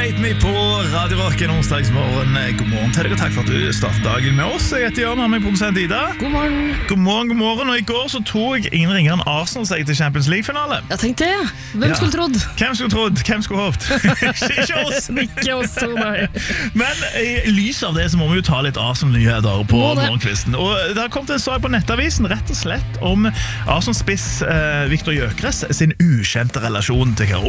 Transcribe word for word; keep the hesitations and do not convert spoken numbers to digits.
Rate Me på Radio Rock en onsdagsmorgen. God morgen til deg, og takk for at du startet dagen med oss. Jeg heter Jørgen, har meg produsent Ida. God morgen. God morgen, god morgen. Og i går så tog ingen ringere enn Arsenal seg til Champions League-finale. Jeg tenkte det. Hvem Ja. skulle trodd? Hvem skulle trodd? Hvem skulle håpet? Ikke oss. Ikke oss to, nei. Men i lys av det så må vi jo ta litt Arsenal-nyheter på Må det. morgenkvisten. Og det har kommet en sak på nettavisen rett og slett om Arsenal-spiss eh, Viktor Gyökeres sin ukjente relasjon til Karo.